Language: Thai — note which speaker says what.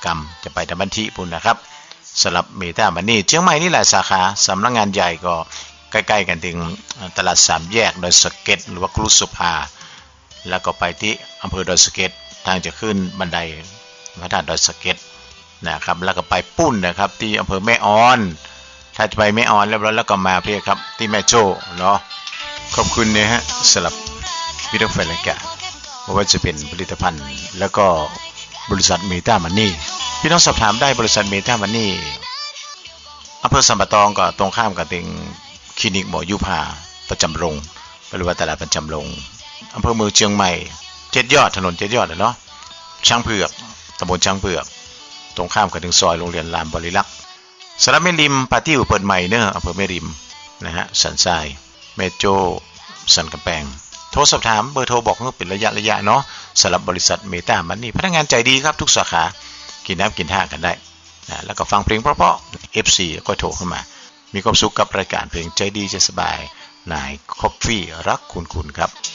Speaker 1: กรรมจะไปทำบัญชีปุ่นนะครับสำหรับเมตามันนี่เชียงใหม่นี่แหละสาขาสำนักงานใหญ่ก็ใกล้ๆกันถึงตลาดสามแยกดอยสะเก็ดหรือว่าครุสุภาแล้วก็ไปที่อำเภอดอยสะเก็ดทางจะขึ้นบันไดพระธาตุดอยสะเก็ดนะครับแล้วก็ไปปุ้นนะครับที่อำเภอแม่ออนถ้าจะไปแม่ออนแล้วก็มาเพี่ครับที่แม่โจ้เนาะขอบคุณนะฮะสำหรับวิดีโอแฟนรายการไม่ว่าจะเป็นผลิตภัณฑ์แล้วก็บริษัทเมตามันนี่พี่น้องสอบถามได้บริษัทเมตามันนี่อำเภอสัมปะตองก็ตรงข้ามกับติงคลินิกหมอยุพาประจำโรงหรือว่าตลาดประจำโรงอำเภอเมืองเชียงใหม่7 ยอดถนน7 ยอดเนาะช้างเผือกตำบลช้างเผือกตรงข้ามกับถึงซอยโรงเรียนลานบริลักษ์สระแม่ริมปาร์ตี้เปิดใหม่เนอะอำเภอแม่ริมนะฮะสันทรายแม่โจ้สันกำแพงโทรสอบถามเบอร์โทรบอกให้เป็นระยะเนาะสำหรับบริษัทเมตามันนี่พนักงานใจดีครับทุกสาขากินน้ำกินท่ากันได้นะแล้วก็ฟังเพลงเพราะๆ FC ก็โทรเข้ามามีความสุขกับรายการเพลงใจดีใจสบายนายคอฟฟี่รักคุณครับ